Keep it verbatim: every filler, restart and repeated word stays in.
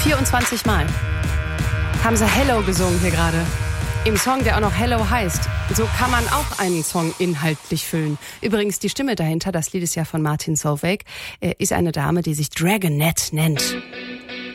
vierundzwanzig Mal haben sie Hello gesungen hier gerade. Im Song, der auch noch Hello heißt. So kann man auch einen Song inhaltlich füllen. Übrigens, die Stimme dahinter, das Lied ist ja von Martin Solveig, ist eine Dame, die sich Dragonette nennt.